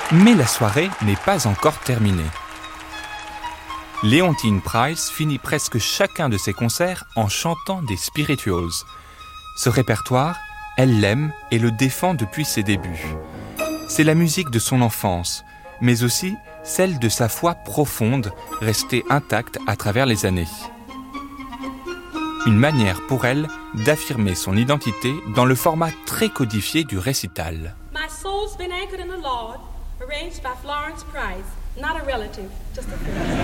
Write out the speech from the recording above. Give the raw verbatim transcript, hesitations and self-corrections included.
Mais la soirée n'est pas encore terminée. Leontine Price finit presque chacun de ses concerts en chantant des spirituals. Ce répertoire, elle l'aime et le défend depuis ses débuts. C'est la musique de son enfance, mais aussi celle de sa foi profonde, restée intacte à travers les années. Une manière pour elle d'affirmer son identité dans le format très codifié du récital. My soul's been anchored in the Lord, arranged by Florence Price, not a relative, just a friend.